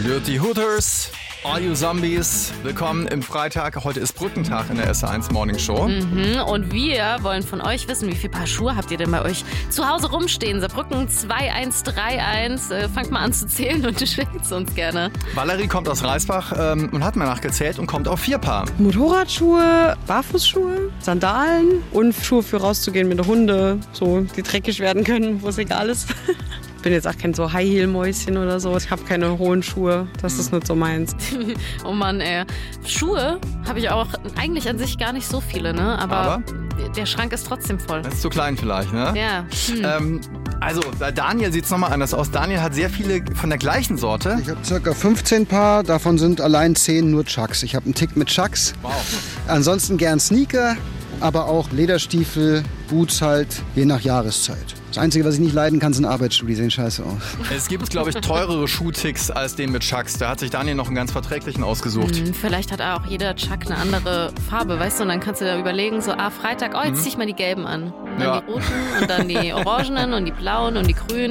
Dirty Hooters, All You Zombies, willkommen im Freitag. Heute ist Brückentag in der SR1 Morning Show. Und wir wollen von euch wissen, wie viele Paar Schuhe habt ihr denn bei euch zu Hause rumstehen? Saarbrücken 2131. Fangt mal an zu zählen und schickt es uns gerne. Valerie kommt aus Reisbach und hat mal nachgezählt und kommt auf 4 Paar. Motorradschuhe, Barfußschuhe, Sandalen und Schuhe für rauszugehen mit den Hunden, so die dreckig werden können, wo es egal ist. Ich bin jetzt auch kein so High-Heel-Mäuschen oder so. Ich habe keine hohen Schuhe. Das ist nicht so meins. Oh Mann, ey. Schuhe habe ich auch eigentlich an sich gar nicht so viele, ne? Aber der Schrank ist trotzdem voll. Das ist zu klein vielleicht, ne? Ja. Also bei Daniel sieht es nochmal anders aus. Daniel hat sehr viele von der gleichen Sorte. Ich habe ca. 15 Paar, davon sind allein 10 nur Chucks. Ich habe einen Tick mit Chucks. Wow. Ansonsten gern Sneaker, aber auch Lederstiefel, Boots halt, je nach Jahreszeit. Das Einzige, was ich nicht leiden kann, sind Arbeitsschuhe, die sehen scheiße aus. Es gibt, glaube ich, teurere Schuhticks als den mit Chucks. Da hat sich Daniel noch einen ganz verträglichen ausgesucht. Vielleicht hat auch jeder Chuck eine andere Farbe, weißt du? Und dann kannst du da überlegen, so, Freitag, jetzt zieh ich mal die gelben an. Und dann die roten und dann die orangenen und die blauen und die grünen.